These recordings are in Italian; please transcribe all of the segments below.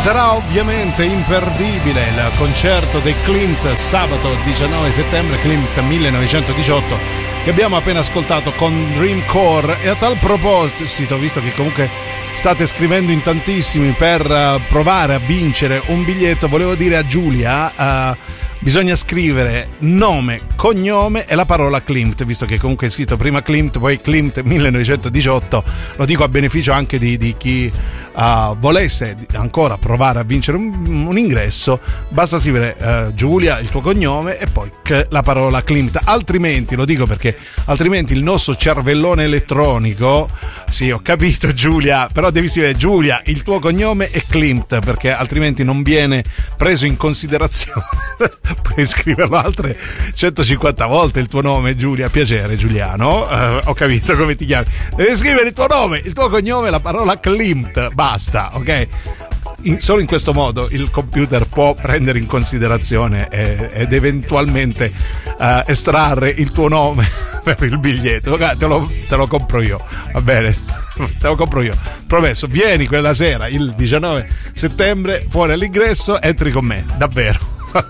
Sarà ovviamente imperdibile il concerto dei Klimt sabato 19 settembre, Klimt 1918, che abbiamo appena ascoltato con Dreamcore. E a tal proposito, visto che comunque state scrivendo in tantissimi per provare a vincere un biglietto, volevo dire a Giulia, bisogna scrivere nome, cognome e la parola Klimt, visto che comunque è scritto prima Klimt, poi Klimt 1918. Lo dico a beneficio anche di chi volesse ancora provare a vincere un ingresso. Basta scrivere Giulia, il tuo cognome e poi la parola Klimt. Altrimenti, lo dico perché altrimenti il nostro cervellone elettronico, sì, ho capito Giulia, però devi scrivere Giulia, il tuo cognome e Klimt, perché altrimenti non viene preso in considerazione. Puoi scriverlo altre 150 volte il tuo nome, Giulia. Piacere Giuliano, ho capito come ti chiami. Devi scrivere il tuo nome, il tuo cognome e la parola Klimt, basta, ok? Solo in questo modo il computer può prendere in considerazione ed eventualmente estrarre il tuo nome per il biglietto. Te lo compro io, va bene? Te lo compro io, promesso. Vieni quella sera, il 19 settembre, fuori all'ingresso, entri con me, davvero.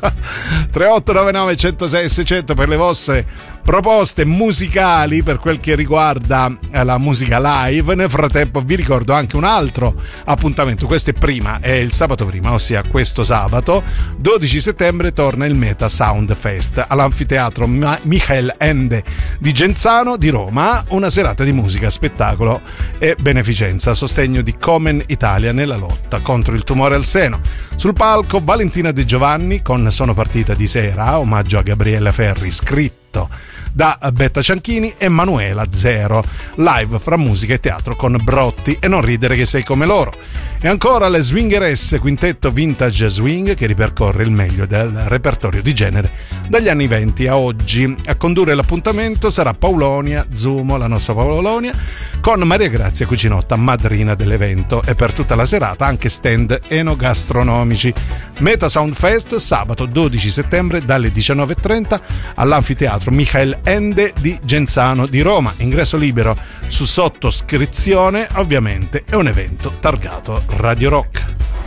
3899 106 600 per le vostre proposte musicali per quel che riguarda la musica live. Nel frattempo vi ricordo anche un altro appuntamento. Questo è il sabato prima, ossia questo sabato 12 settembre torna il Meta Sound Fest all'anfiteatro Michael Ende di Genzano di Roma, una serata di musica, spettacolo e beneficenza a sostegno di Komen Italia nella lotta contro il tumore al seno. Sul palco Valentina De Giovanni con Sono partita di sera, omaggio a Gabriella Ferri, scritto da Betta Cianchini, e Manuela Zero, live fra musica e teatro con Brotti e Non ridere che sei come loro. E ancora le Swingeresse, quintetto vintage swing che ripercorre il meglio del repertorio di genere dagli anni 20 a oggi. A condurre l'appuntamento sarà Paulonia Zumo, la nostra Paulonia, con Maria Grazia Cucinotta, madrina dell'evento, e per tutta la serata anche stand enogastronomici. Meta Sound Fest sabato 12 settembre dalle 19.30 all'anfiteatro Michael Ende di Genzano di Roma. Ingresso libero su sottoscrizione, ovviamente è un evento targato Radio Rock.